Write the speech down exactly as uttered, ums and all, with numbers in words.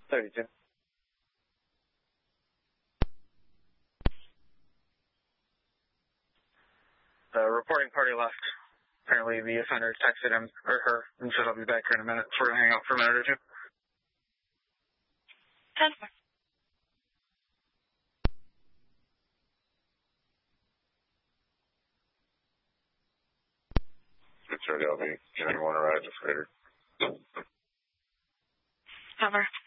thirty-two. Uh, reporting party left. Apparently the offender texted him, or her, and said I'll be back here in a minute. So we're going to hang out for a minute or two. ten four. It's already L B. Can anyone arrive just later? Cover.